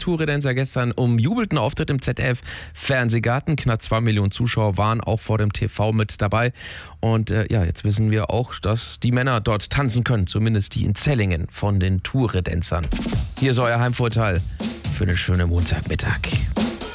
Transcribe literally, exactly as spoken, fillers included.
Tourredenzer gestern umjubelten Auftritt im Z D F-Fernsehgarten. Knapp zwei Millionen Zuschauer waren auch vor dem T V mit dabei. Und äh, ja, jetzt wissen wir auch, dass die Männer dort tanzen können. Zumindest die in Zellingen von den Tourredenzern. Hier ist euer Heimvorteil für einen schönen Montagmittag.